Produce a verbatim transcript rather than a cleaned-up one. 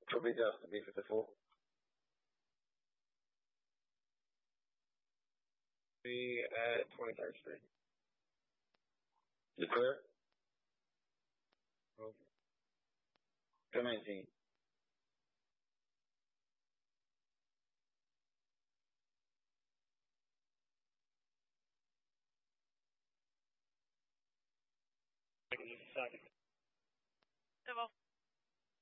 Copy Delta, B fifty-four. Be at twenty-third Street. You clear? Okay. ten nineteen. Second.